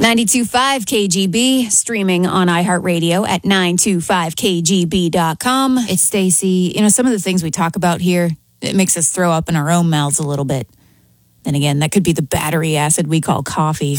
92.5 KGB, streaming on iHeartRadio at 925kgb.com. It's Stacey. You know, some of the things we talk about here, it makes us throw up in our own mouths a little bit. Then again, that could be the battery acid we call coffee.